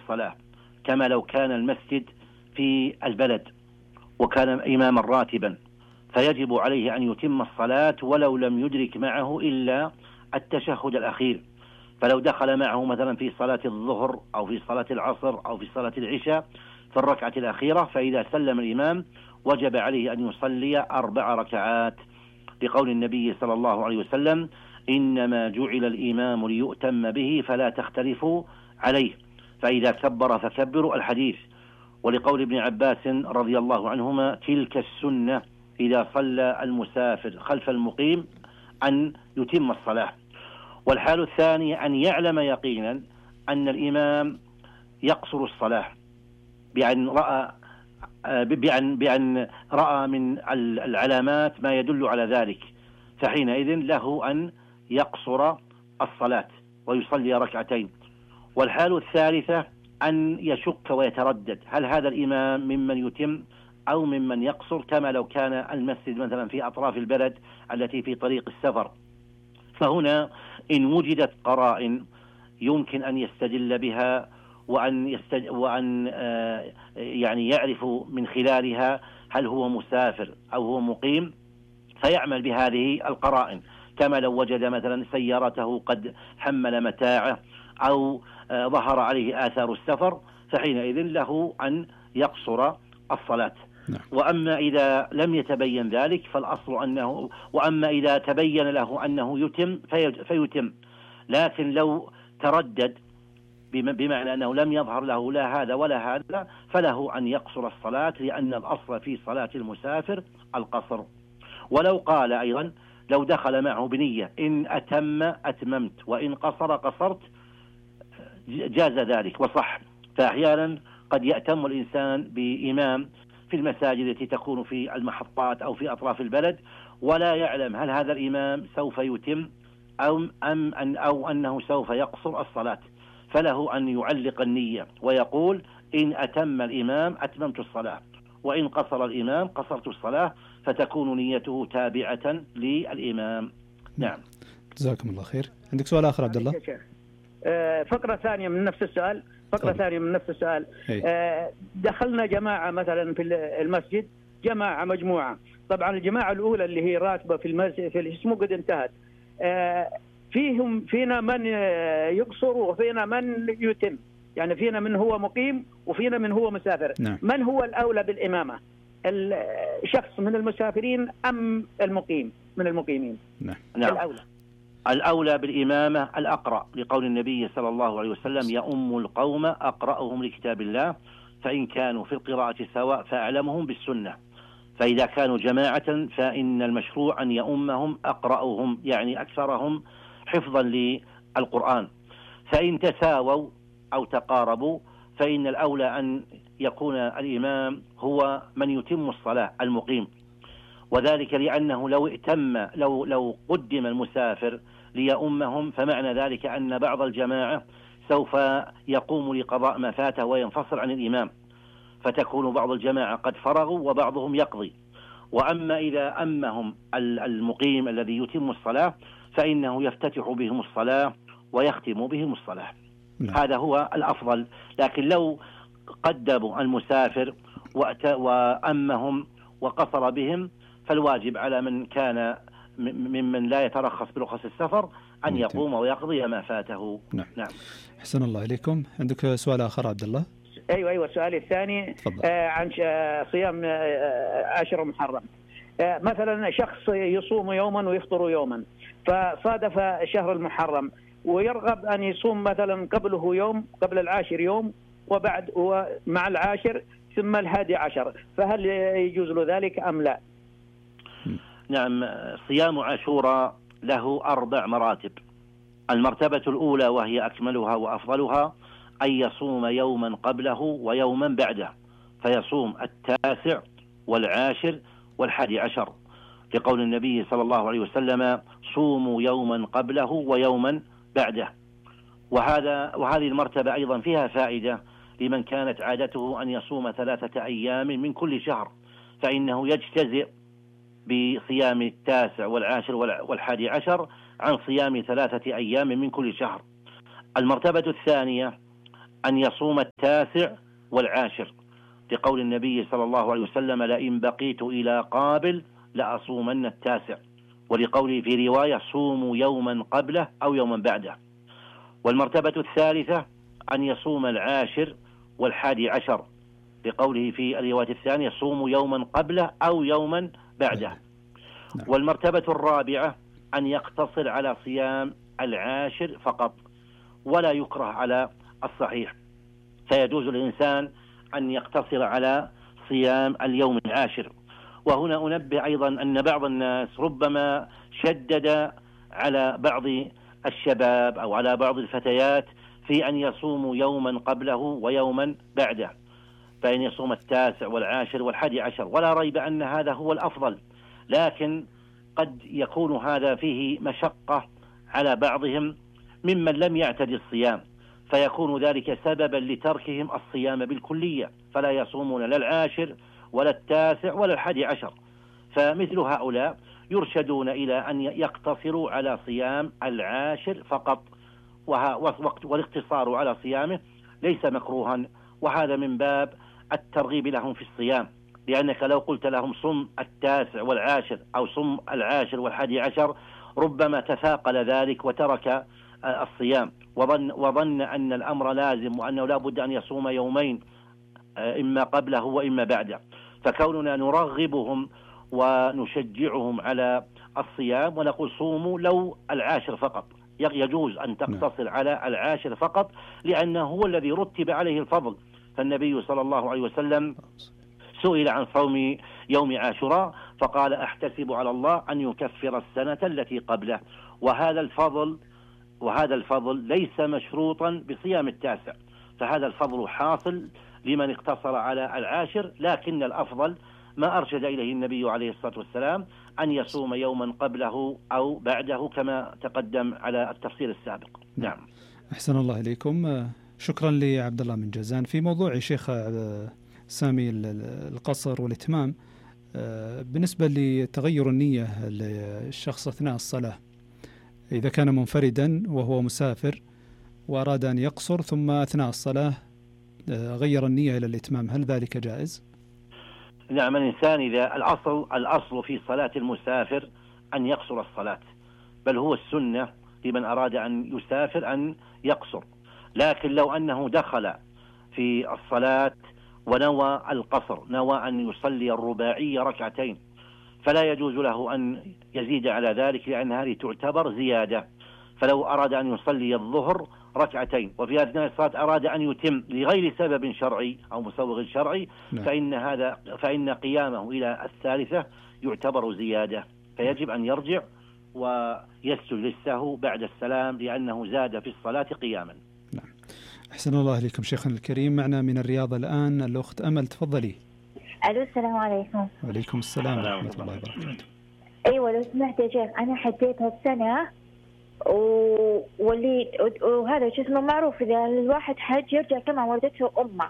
الصلاة كما لو كان المسجد في البلد وكان إماما راتبا، فيجب عليه أن يتم الصلاة ولو لم يدرك معه إلا التشهد الأخير. فلو دخل معه مثلا في صلاة الظهر أو في صلاة العصر أو في صلاة العشاء في الركعة الأخيرة، فإذا سلم الإمام وجب عليه أن يصلي 4 ركعات، لقول النبي صلى الله عليه وسلم: إنما جعل الإمام ليؤتم به فلا تختلفوا عليه، فإذا كبر فكبروا، الحديث. ولقول ابن عباس رضي الله عنهما: تلك السنة إذا صلى المسافر خلف المقيم أن يتم الصلاة. والحال الثانية أن يعلم يقينا أن الإمام يقصر الصلاة بأن رأى من العلامات ما يدل على ذلك، فحينئذ له أن يقصر الصلاة ويصلي 2 ركعتين. والحال الثالثة أن يشك ويتردد: هل هذا الإمام ممن يتم أو ممن يقصر، كما لو كان المسجد مثلا في أطراف البلد التي في طريق السفر. فهنا إن وجدت قرائن يمكن أن يستدل بها وأن يعني يعرف من خلالها هل هو مسافر أو هو مقيم، فيعمل بهذه القرائن، كما لو وجد مثلا سيارته قد حمل متاعه أو ظهر عليه آثار السفر، فحينئذ له أن يقصر الصلاة. وأما إذا لم يتبين ذلك فالأصل أنه، وأما إذا تبين له أنه يتم فيتم، لكن لو تردد بمعنى أنه لم يظهر له لا هذا ولا هذا فله أن يقصر الصلاة، لأن الأصل في صلاة المسافر القصر. ولو قال أيضا لو دخل معه بنية إن أتم أتممت وإن قصر قصرت جاز ذلك وصح. فأحيانا قد يأتم الإنسان بإمام في المساجد التي تكون في المحطات أو في أطراف البلد ولا يعلم هل هذا الإمام سوف يتم أو أنه سوف يقصر الصلاة، فله أن يعلق النية ويقول: إن أتم الإمام أتممت الصلاة، وإن قصر الإمام قصرت الصلاة، فتكون نيته تابعة للإمام. نعم. جزاكم الله خير. عندك سؤال آخر عبد الله؟ فقرة ثانية من نفس السؤال. دخلنا جماعة مثلا في المسجد، جماعة مجموعة، طبعا الجماعة الأولى اللي هي راتبة في المسجد في الاسم قد انتهت، فينا من يقصر وفينا من يتم، يعني فينا من هو مقيم وفينا من هو مسافر. نعم. من هو الأولى بالإمامة، الشخص من المسافرين أم المقيم من المقيمين؟ نعم. الأولى بالإمامة الأقرأ، لقول النبي صلى الله عليه وسلم: يؤم القوم أقرأهم لكتاب الله، فإن كانوا في القراءة سواء فأعلمهم بالسنة. فإذا كانوا جماعة فإن المشروع أن يؤمهم أقرأهم، يعني أكثرهم حفظا للقرآن. فإن تساووا أو تقاربوا فإن الأولى أن يكون الإمام هو من يتم الصلاة المقيم، وذلك لأنه لو قدم المسافر ليؤمهم فمعنى ذلك أن بعض الجماعة سوف يقوم لقضاء ما فاته وينفصل عن الإمام، فتكون بعض الجماعة قد فرغوا وبعضهم يقضي. وأما إذا أمهم المقيم الذي يتم الصلاة فإنه يفتتح بهم الصلاة ويختم بهم الصلاة. هذا هو الأفضل. لكن لو قدموا المسافر وأمهم وقصر بهم فالواجب على من كان ممن لا يترخص برخص السفر أن يقوم ويقضي ما فاته. نعم. أحسن الله إليكم. عندك سؤال آخر عبد الله؟ أيوة. السؤال الثاني عن صيام 10 محرم. مثلا شخص يصوم يوما ويفطر يوما، فصادف شهر المحرم ويرغب أن يصوم مثلا قبله يوم، قبل العاشر يوم، وبعد ومع العاشر ثم 11، فهل يجوز له ذلك أم لا؟ نعم. صيام عاشوراء له 4 مراتب. المرتبة الأولى وهي أكملها وأفضلها أن يصوم يوما قبله ويوما بعده، فيصوم 9 والعاشر وال11، لقول النبي صلى الله عليه وسلم: صوموا يوما قبله ويوما بعده. وهذه المرتبة أيضا فيها فائدة لمن كانت عادته أن يصوم 3 أيام من كل شهر، فإنه يجتزئ بصيام 9 والعاشر وال11 عن صيام 3 أيام من كل شهر. المرتبة الثانية أن يصوم التاسع والعاشر، لقول النبي صلى الله عليه وسلم: لئن بقيت إلى قابل لأصومن التاسع، ولقوله في رواية: صوموا يوما قبله أو يوما بعده. والمرتبة الثالثة أن يصوم العاشر والحادي عشر، لقوله في الرواية الثانية: صوموا يوما قبله أو يوما بعده. والمرتبة الرابعة أن يقتصر على صيام العاشر فقط، ولا يكره على الصحيح، فيجوز للإنسان أن يقتصر على صيام اليوم العاشر. وهنا أنبه أيضا أن بعض الناس ربما شدد على بعض الشباب أو على بعض الفتيات في أن يصوموا يوما قبله ويوما بعده، فإن يصوم التاسع والعاشر والحادي عشر، ولا ريب أن هذا هو الأفضل، لكن قد يكون هذا فيه مشقة على بعضهم ممن لم يعتد الصيام، فيكون ذلك سببا لتركهم الصيام بالكلية، فلا يصومون لا العاشر ولا التاسع ولا الحادي عشر. فمثل هؤلاء يرشدون إلى أن يقتصروا على صيام العاشر فقط، والاقتصار على صيامه ليس مكروها، وهذا من باب الترغيب لهم في الصيام، لأنك لو قلت لهم صم التاسع والعاشر أو صم العاشر والحادي عشر ربما تثاقل ذلك وترك الصيام، وظن أن الأمر لازم وأنه لا بد أن يصوم يومين إما قبله وإما بعده. فكوننا نرغبهم ونشجعهم على الصيام ونقول صوموا لو العاشر فقط، يجوز أن تقتصر على العاشر فقط، لأنه هو الذي رتب عليه الفضل. فالنبي صلى الله عليه وسلم سئل عن صوم يوم عاشوراء فقال: أحتسب على الله أن يكفر السنة التي قبله. وهذا الفضل ليس مشروطا بصيام التاسع، فهذا الفضل حاصل لمن اقتصر على العاشر، لكن الأفضل ما أرشد إليه النبي عليه الصلاة والسلام أن يصوم يوما قبله أو بعده كما تقدم على التفصيل السابق. نعم. أحسن الله إليكم. شكرا لعبد الله من جازان. في موضوع شيخ سامي القصر والإتمام، بالنسبة لتغير النية للشخص أثناء الصلاة، إذا كان منفردا وهو مسافر وأراد أن يقصر ثم أثناء الصلاة غير النية إلى الإتمام، هل ذلك جائز؟ نعم، الإنسان إذا الأصل في صلاة المسافر أن يقصر الصلاة، بل هو السنة لمن أراد أن يسافر أن يقصر. لكن لو أنه دخل في الصلاة ونوى القصر، نوى أن يصلي الرباعية ركعتين، فلا يجوز له أن يزيد على ذلك، لأن هذه تعتبر زيادة. فلو أراد أن يصلي الظهر ركعتين وفي أثناء الصلاة أراد أن يتم لغير سبب شرعي أو مسوغ شرعي، فإن قيامه إلى الثالثة يعتبر زيادة، فيجب أن يرجع ويسجد للسهو بعد السلام، لأنه زاد في الصلاة قياما. نعم. أحسن الله إليكم شيخنا الكريم. معنا من الرياض الآن الأخت أمل، تفضلي. ألو، السلام عليكم. وعليكم السلام ورحمة الله وبركاته. أيوة، لو سمحت يا شيخ، أنا حجيت هالسنة وهذا شو اسمه معروف، إذا الواحد حج يرجع كما ولدته أمه.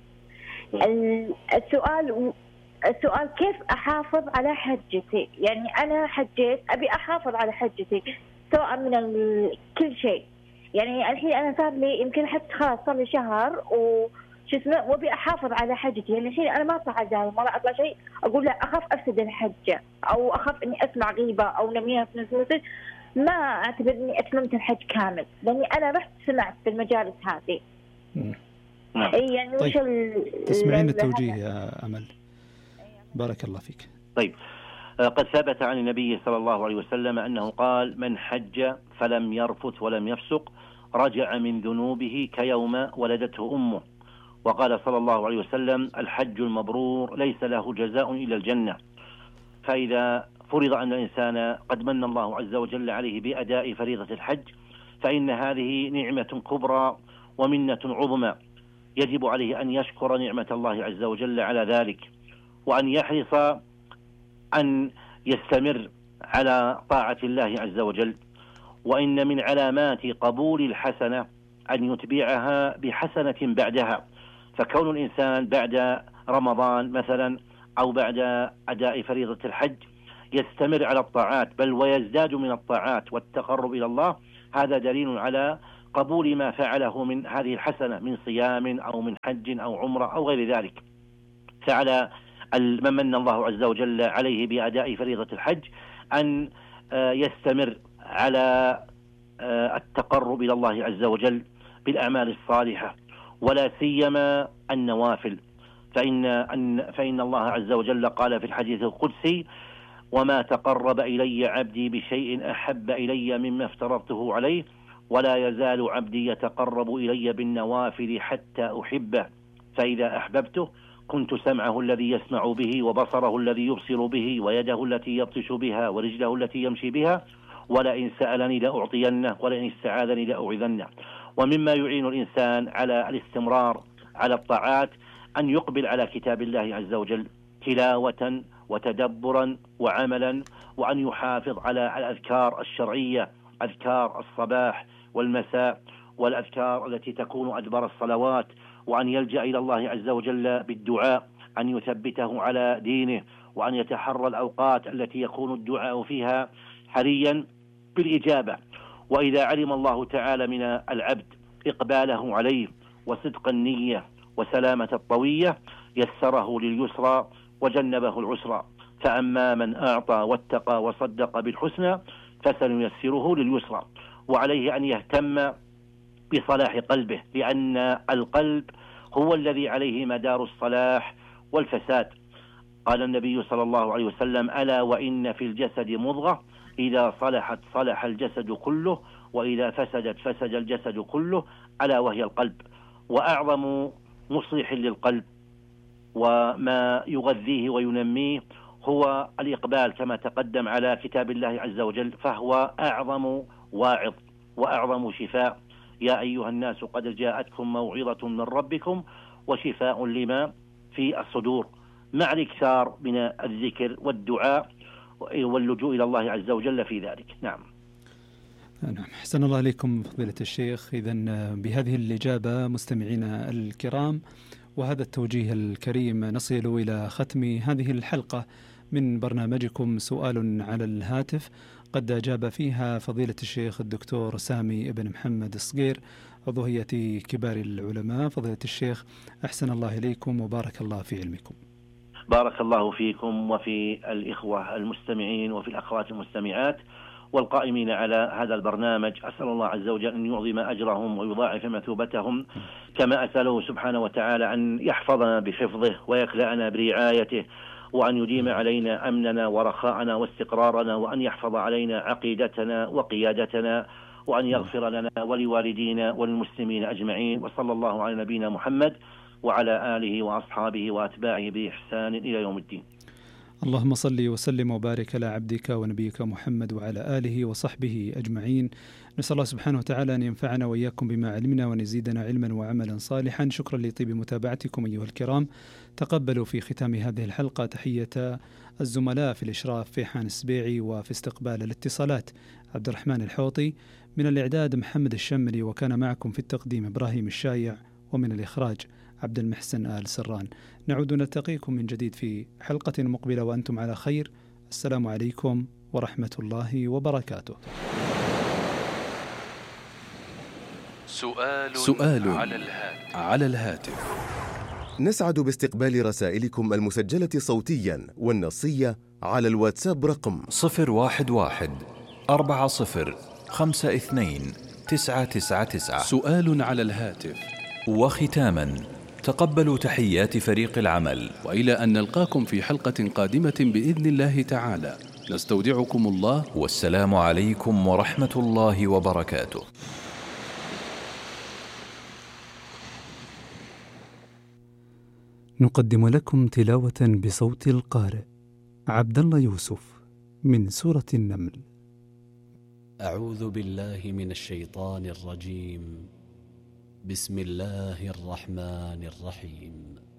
السؤال كيف أحافظ على حجتي؟ يعني أنا حجيت، أبي أحافظ على حجتي سواء من كل شيء. يعني الحين أنا صار لي يمكن حتى خلاص صار لي شهر وأبي أحافظ على حجتي. يعني الحين أنا ما أطلع عزايم ولا أطلع شيء، أقول لا، أخاف أفسد الحجة أو أخاف إني أسمع غيبة أو نميمة في نفس، ما أعتبر إني أتممت الحج كامل، لأني أنا رحت سمعت في المجالس هذه. يعني طيب. تسمعين التوجيه يا أمل؟ بارك الله فيك. طيب، قد ثبت عن النبي صلى الله عليه وسلم أنه قال: من حج فلم يرفث ولم يفسق رجع من ذنوبه كيوم ولدته أمه. وقال صلى الله عليه وسلم: الحج المبرور ليس له جزاء إلا الجنة. فإذا فرض أن الإنسان قد من الله عز وجل عليه بأداء فريضة الحج، فإن هذه نعمة كبرى ومنة عظمى، يجب عليه أن يشكر نعمة الله عز وجل على ذلك، وأن يحرص أن يستمر على طاعة الله عز وجل. وإن من علامات قبول الحسنة أن يتبعها بحسنة بعدها، فكون الإنسان بعد رمضان مثلا أو بعد أداء فريضة الحج يستمر على الطاعات بل ويزداد من الطاعات والتقرب إلى الله، هذا دليل على قبول ما فعله من هذه الحسنة من صيام أو من حج أو عمرة أو غير ذلك. فعلى من من الله عز وجل عليه بأداء فريضة الحج أن يستمر على التقرب إلى الله عز وجل بالأعمال الصالحة، ولا سيما النوافل، فإن الله عز وجل قال في الحديث القدسي: وما تقرب إلي عبدي بشيء أحب إلي مما افترضته عليه، ولا يزال عبدي يتقرب إلي بالنوافل حتى أحبه، فإذا أحببته كنت سمعه الذي يسمع به، وبصره الذي يبصر به، ويده التي يبطش بها، ورجله التي يمشي بها، ولئن سألني لأعطينه، ولئن استعاذني لأعيذنه. ومما يعين الإنسان على الاستمرار على الطاعات أن يقبل على كتاب الله عز وجل تلاوة وتدبرا وعملا، وأن يحافظ على الأذكار الشرعية، أذكار الصباح والمساء، والأذكار التي تكون أدبر الصلوات، وأن يلجأ إلى الله عز وجل بالدعاء أن يثبته على دينه، وأن يتحرى الأوقات التي يكون الدعاء فيها حريا بالإجابة. وإذا علم الله تعالى من العبد إقباله عليه وصدق النية وسلامة الطوية يسره لليسرى وجنبه العسرى. فأما من أعطى واتقى وصدق بالحسنى فسنيسره لليسرى. وعليه أن يهتم بصلاح قلبه، لأن القلب هو الذي عليه مدار الصلاح والفساد. قال النبي صلى الله عليه وسلم: ألا وإن في الجسد مضغة إذا صلحت صلح الجسد كله، وإذا فسدت فسد الجسد كله، ألا وهي القلب. وأعظم مصلح للقلب وما يغذيه وينميه هو الإقبال كما تقدم على كتاب الله عز وجل، فهو أعظم واعظ وأعظم شفاء. يا أيها الناس قد جاءتكم موعظة من ربكم وشفاء لما في الصدور، مع الإكثار من الذكر والدعاء واللجوء إلى الله عز وجل في ذلك. نعم. أحسن الله عليكم فضيلة الشيخ. إذن بهذه الإجابة مستمعينا الكرام وهذا التوجيه الكريم نصل إلى ختم هذه الحلقة من برنامجكم سؤال على الهاتف، قد أجاب فيها فضيلة الشيخ الدكتور سامي بن محمد الصقير، عضو هيئة كبار العلماء. فضيلة الشيخ أحسن الله إليكم وبارك الله في علمكم. بارك الله فيكم وفي الإخوة المستمعين وفي الأخوات المستمعات والقائمين على هذا البرنامج. أسأل الله عز وجل أن يعظم أجرهم ويضاعف مثوبتهم، كما أسأله سبحانه وتعالى أن يحفظنا بحفظه ويكلأنا برعايته، وأن يديم علينا أمننا ورخاءنا واستقرارنا، وأن يحفظ علينا عقيدتنا وقيادتنا، وأن يغفر لنا ولوالدينا وللمسلمين أجمعين. وصلى الله على نبينا محمد وعلى آله وأصحابه وأتباعه بإحسان إلى يوم الدين. اللهم صل وسلم وبارك على عبدك ونبيك محمد وعلى آله وصحبه أجمعين. نسأل الله سبحانه وتعالى أن ينفعنا وإياكم بما علمنا وأن يزيدنا علما وعملا صالحا. شكرا لطيب متابعتكم أيها الكرام. تقبلوا في ختام هذه الحلقة تحية الزملاء في الإشراف فيحان السبيعي، وفي استقبال الاتصالات عبد الرحمن الحوطي، من الإعداد محمد الشمري، وكان معكم في التقديم إبراهيم الشايع، ومن الإخراج عبد المحسن آل سران. نعود نلتقيكم من جديد في حلقة مقبلة وأنتم على خير. السلام عليكم ورحمة الله وبركاته. سؤال على الهاتف. نسعد باستقبال رسائلكم المسجلة صوتيا والنصية على الواتساب رقم 011-40-52-999. سؤال على الهاتف. وختاما تقبلوا تحيات فريق العمل، وإلى أن نلقاكم في حلقة قادمة بإذن الله تعالى، نستودعكم الله، والسلام عليكم ورحمة الله وبركاته. نقدم لكم تلاوة بصوت القارئ عبد الله يوسف من سورة النمل. أعوذ بالله من الشيطان الرجيم. بسم الله الرحمن الرحيم.